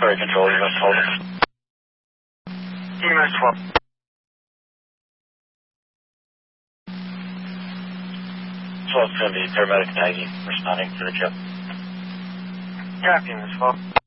Sorry, control, you must hold it. EMS 12. So it's going to be paramedic Maggie responding to the trip. Yeah, EMS 12.